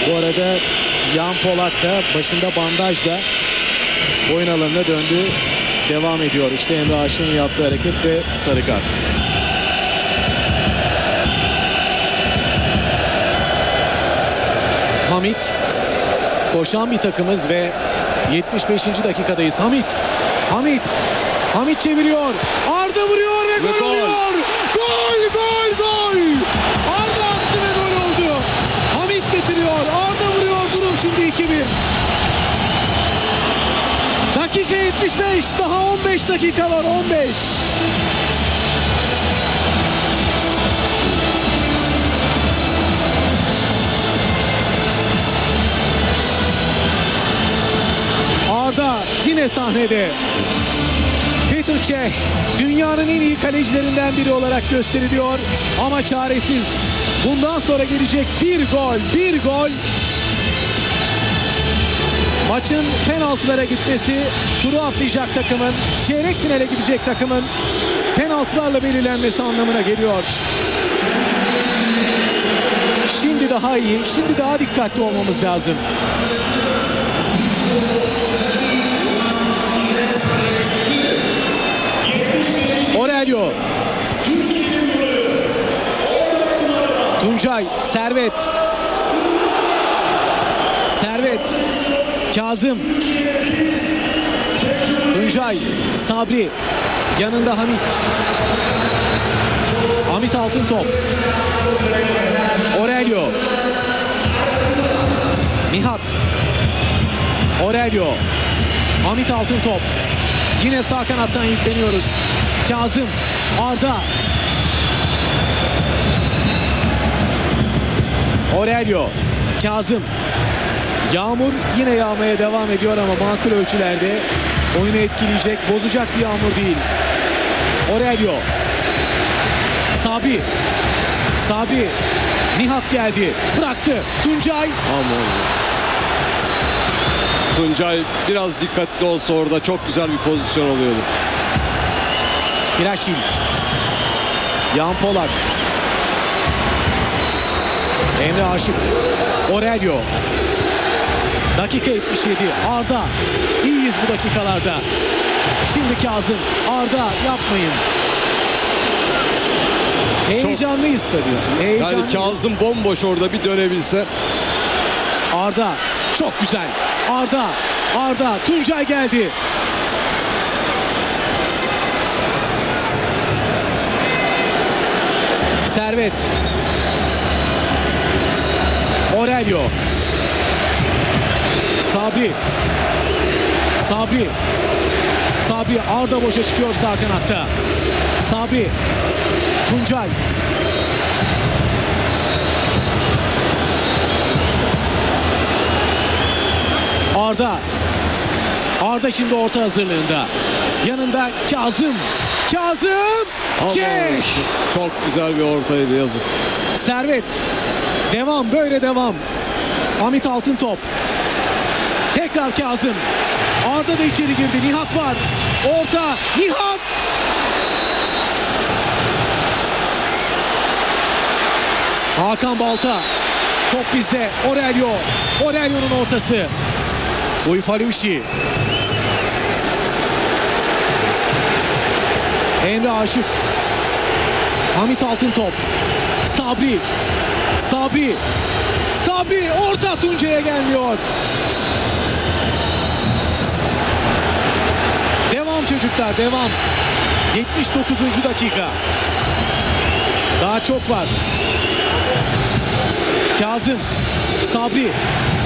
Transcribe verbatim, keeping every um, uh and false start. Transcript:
Bu arada Yan Polak da başında bandajla oyun alanına döndü. Devam ediyor. İşte Emre Aşık'ın yaptığı hareket ve sarı kart. Hamit. Koşan bir takımız ve yetmiş beşinci dakikadayız. Hamit. Hamit. Hamit çeviriyor. Arda vuruyor ve, ve gol, gol oluyor. Gol, gol, gol. Arda attı ve gol oldu. Hamit getiriyor. Arda vuruyor. Durum şimdi iki bir. Dakika yetmiş beş. Daha on beş dakika var. on beş. Arda yine sahnede. Petr Cech dünyanın en iyi kalecilerinden biri olarak gösteriliyor ama çaresiz. Bundan sonra gelecek bir gol, bir gol. Maçın penaltılara gitmesi, turu atlayacak takımın, çeyrek finale gidecek takımın penaltılarla belirlenmesi anlamına geliyor. Şimdi daha iyi, şimdi daha dikkatli olmamız lazım. Aurelio. Tuncay, Servet. Servet. Kazım. Tuncay, Sabri. Yanında Hamit. Hamit Altıntop. Aurelio. Nihat. Aurelio. Hamit Altıntop. Yine sağ kanattan yükleniyoruz. Kazım, Arda. Aurelio, Kazım. Yağmur yine yağmaya devam ediyor ama makul ölçülerde. Oyunu etkileyecek, bozacak bir yağmur değil. Aurelio. Sabri. Sabri. Nihat geldi. Bıraktı. Tuncay. Aman. Tuncay biraz dikkatli olsa orada çok güzel bir pozisyon oluyordu. Bilaşil. Yan Polak. Emre Aşık. Aurelio. Dakika yetmiş yedi. Arda. İyiyiz bu dakikalarda. Şimdi Kazım. Arda yapmayın. Heyecanlıyız tabii ki. Heyecanlıyız. Yani Kazım bomboş orada bir dönebilse. Arda. Çok güzel. Arda. Arda. Tuncay geldi. Servet. Aurelio. Sabri. Sabri. Sabri. Arda boşa çıkıyor sağ kanatta. Sabri. Tuncay. Arda. Arda şimdi orta hazırlığında. Yanında Kazım. Kazım. Cech. Çok güzel bir ortaydı, yazık. Servet. Devam, böyle devam. Hamit Altıntop. Tekrar Kazım. Arda da içeri girdi. Nihat var. Orta. Nihat. Hakan Balta. Top bizde. Aurelio. Aurelio'nun ortası. Uyfaluşi. Emre Aşık. Hamit Altıntop. Sabri. Sabri. Sabri. Orta Tuncay'a gelmiyor. Devam çocuklar. Devam. yetmiş dokuzuncu dakika. Daha çok var. Kazım. Sabri.